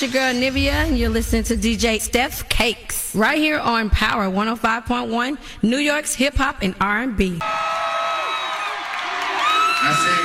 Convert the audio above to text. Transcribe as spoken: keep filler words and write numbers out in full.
It's your girl Nivea, and you're listening to D J Steph Cakes right here on Power one oh five point one, New York's hip hop and R and B. I said